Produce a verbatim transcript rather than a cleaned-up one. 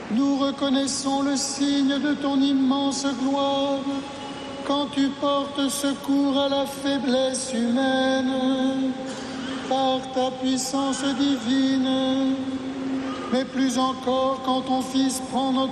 Nous reconnaissons le signe de ton immense gloire quand tu portes secours à la faiblesse humaine par ta puissance divine, mais plus encore quand ton Fils prend notre